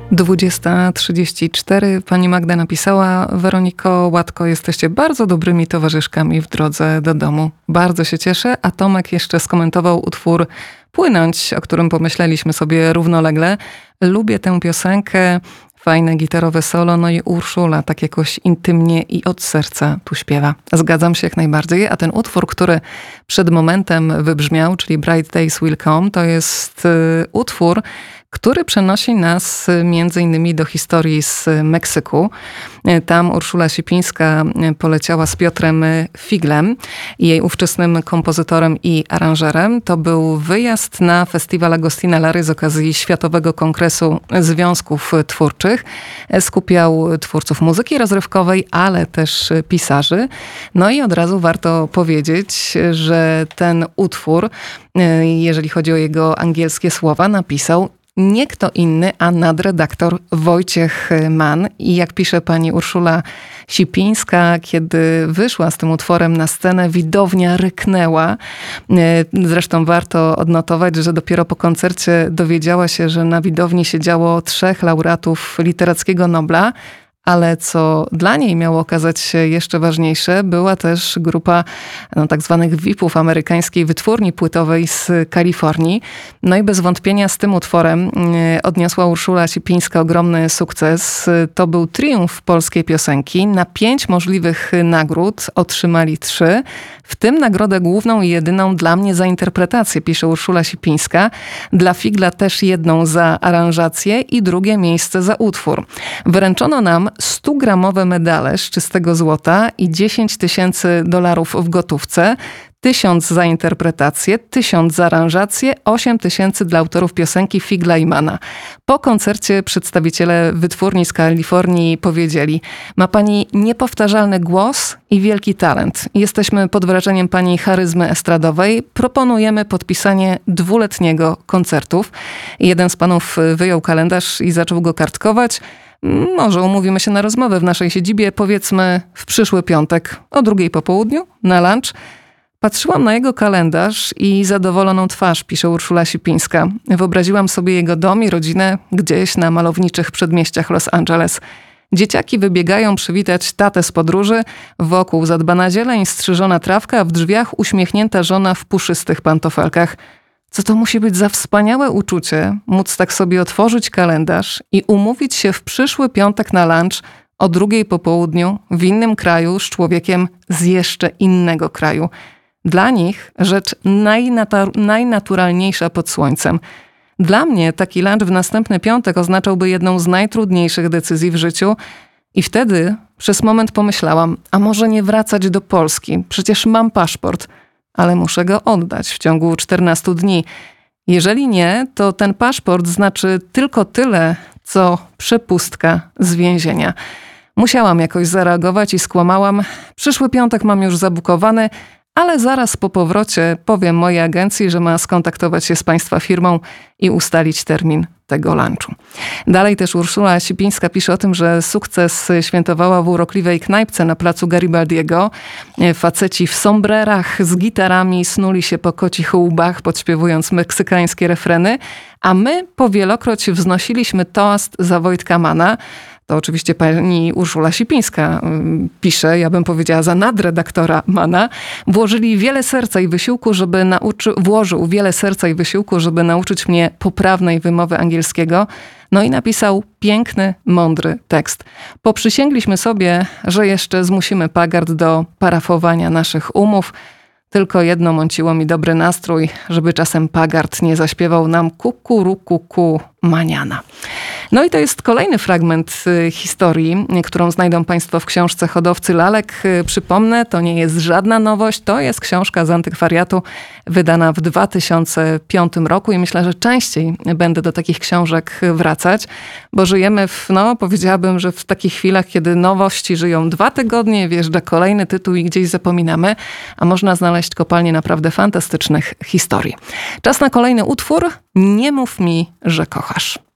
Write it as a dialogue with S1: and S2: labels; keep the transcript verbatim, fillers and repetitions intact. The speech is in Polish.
S1: dwudziesta trzydzieści cztery. Pani Magda napisała: Weroniko, Łatko, jesteście bardzo dobrymi towarzyszkami w drodze do domu. Bardzo się cieszę. A Tomek jeszcze skomentował utwór Płynąć, o którym pomyśleliśmy sobie równolegle. Lubię tę piosenkę. Fajne gitarowe solo, no i Urszula tak jakoś intymnie i od serca tu śpiewa. Zgadzam się jak najbardziej, a ten utwór, który przed momentem wybrzmiał, czyli Bright Days Will Come, to jest y, utwór, który przenosi nas między innymi do historii z Meksyku. Tam Urszula Sipińska poleciała z Piotrem Figlem, jej ówczesnym kompozytorem i aranżerem. To był wyjazd na festiwal Agostina Lary z okazji Światowego Kongresu Związków Twórczych. Skupiał twórców muzyki rozrywkowej, ale też pisarzy. No i od razu warto powiedzieć, że ten utwór, jeżeli chodzi o jego angielskie słowa, napisał nie kto inny, a nadredaktor Wojciech Mann. I jak pisze pani Urszula Sipińska, kiedy wyszła z tym utworem na scenę, widownia ryknęła. Zresztą warto odnotować, że dopiero po koncercie dowiedziała się, że na widowni siedziało trzech laureatów Literackiego Nobla. Ale co dla niej miało okazać się jeszcze ważniejsze, była też grupa no, tak zwanych V I P-ów amerykańskiej wytwórni płytowej z Kalifornii. No i bez wątpienia z tym utworem odniosła Urszula Sipińska ogromny sukces. To był triumf polskiej piosenki. Na pięć możliwych nagród otrzymali trzy, w tym nagrodę główną i jedyną dla mnie za interpretację, pisze Urszula Sipińska. Dla Figla też jedną za aranżację i drugie miejsce za utwór. Wręczono nam stugramowe medale z czystego złota i dziesięć tysięcy dolarów w gotówce, tysiąc za interpretację, tysiąc za aranżację, osiem tysięcy dla autorów piosenki Figla i Mana. Po koncercie przedstawiciele wytwórni z Kalifornii powiedzieli: ma pani niepowtarzalny głos i wielki talent. Jesteśmy pod wrażeniem pani charyzmy estradowej. Proponujemy podpisanie dwuletniego koncertów. Jeden z panów wyjął kalendarz i zaczął go kartkować. Może umówimy się na rozmowę w naszej siedzibie, powiedzmy w przyszły piątek o drugiej po południu, na lunch. Patrzyłam na jego kalendarz i zadowoloną twarz, pisze Urszula Sipińska. Wyobraziłam sobie jego dom i rodzinę gdzieś na malowniczych przedmieściach Los Angeles. Dzieciaki wybiegają przywitać tatę z podróży, wokół zadbana zieleń, strzyżona trawka, a w drzwiach uśmiechnięta żona w puszystych pantofelkach. Co to musi być za wspaniałe uczucie, móc tak sobie otworzyć kalendarz i umówić się w przyszły piątek na lunch o drugiej po południu w innym kraju z człowiekiem z jeszcze innego kraju. Dla nich rzecz najnata- najnaturalniejsza pod słońcem. Dla mnie taki lunch w następny piątek oznaczałby jedną z najtrudniejszych decyzji w życiu i wtedy przez moment pomyślałam, a może nie wracać do Polski, przecież mam paszport, ale muszę go oddać w ciągu czternastu dni. Jeżeli nie, to ten paszport znaczy tylko tyle, co przepustka z więzienia. Musiałam jakoś zareagować i skłamałam. Przyszły piątek mam już zabukowany, ale zaraz po powrocie powiem mojej agencji, że ma skontaktować się z państwa firmą i ustalić termin tego lunchu. Dalej też Urszula Sipińska pisze o tym, że sukces świętowała w urokliwej knajpce na placu Garibaldiego. Faceci w sombrerach z gitarami snuli się po kocich łbach, podśpiewując meksykańskie refreny, a my powielokroć wznosiliśmy toast za Wojtka Mana. To oczywiście pani Urszula Sipińska pisze, ja bym powiedziała za nadredaktora Mana. Włożyli wiele serca i wysiłku, żeby nauczy... Włożył wiele serca i wysiłku, żeby nauczyć mnie poprawnej wymowy angielskiego. No i napisał piękny, mądry tekst. Poprzysięgliśmy sobie, że jeszcze zmusimy Pagard do parafowania naszych umów. Tylko jedno mąciło mi dobry nastrój, żeby czasem Pagard nie zaśpiewał nam kukurukuku maniana. No i to jest kolejny fragment historii, którą znajdą państwo w książce Hodowcy lalek. Przypomnę, to nie jest żadna nowość, to jest książka z antykwariatu wydana w dwa tysiące piątym roku i myślę, że częściej będę do takich książek wracać, bo żyjemy w, no powiedziałabym, że w takich chwilach, kiedy nowości żyją dwa tygodnie, wjeżdża kolejny tytuł i gdzieś zapominamy, a można znaleźć kopalnię naprawdę fantastycznych historii. Czas na kolejny utwór. Nie mów mi, że kochasz.